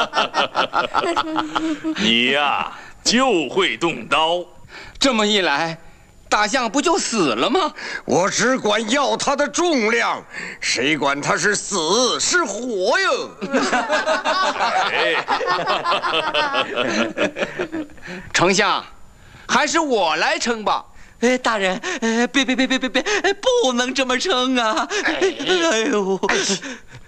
你呀，就会动刀。 这么一来，大象不就死了吗？ 我只管要它的重量，谁管它是死是活哟？ 丞相，还是我来称吧。 大人，别，不能这么称啊！哎呦！